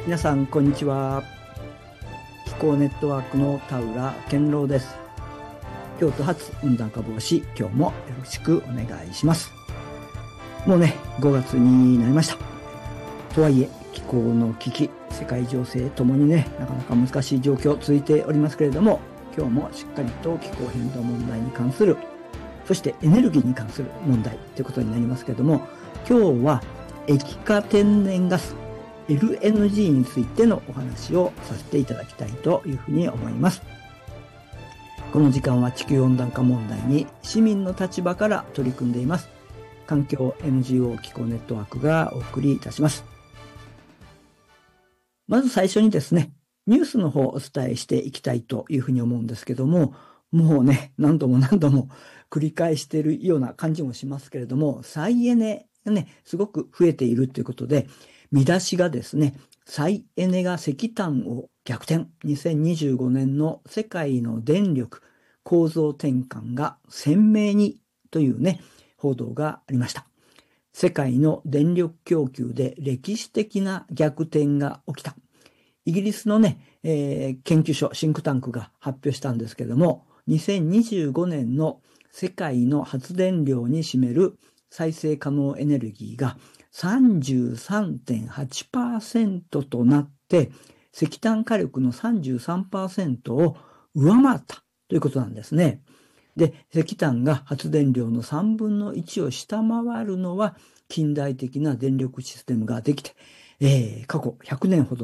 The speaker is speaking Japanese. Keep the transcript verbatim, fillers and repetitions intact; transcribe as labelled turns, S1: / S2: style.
S1: 皆さんこんにちは。気候ネットワークの田浦健郎です。京都発温暖化防止、今日もよろしくお願いします。もうねごがつになりました。とはいえ気候の危機、世界情勢ともにねなかなか難しい状況続いておりますけれども、今日もしっかりと気候変動問題に関する、そしてエネルギーに関する問題ということになりますけれども、今日は液化天然ガス エルエヌジー についてのお話をさせていただきたいというふうに思います。この時間は地球温暖化問題に市民の立場から取り組んでいます環境 エヌジーオー 気候ネットワークがお送りいたします。まず最初にですね、ニュースの方をお伝えしていきたいというふうに思うんですけども、もうね何度も何度も繰り返しているような感じもしますけれども、再エネがねすごく増えているということで、見出しがですね、再エネが石炭を逆転、にせんにじゅうごねんの世界の電力構造転換が鮮明にというね報道がありました。世界の電力供給で歴史的な逆転が起きた。イギリスのね、えー、研究所シンクタンクが発表したんですけれども、にせんにじゅうごねんの世界の発電量に占める再生可能エネルギーが さんじゅうさんてんはちパーセント となって石炭火力の さんじゅうさんパーセント を上回ったということなんですね。で、石炭が発電量のさんぶんのいちを下回るのは近代的な電力システムができて、えー、過去ひゃくねんほど